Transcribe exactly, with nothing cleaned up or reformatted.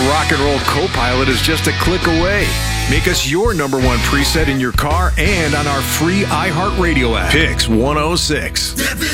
rock and roll co-pilot is just a click away. Make us your number one preset in your car and on our free iHeartRadio app. Pix one oh six.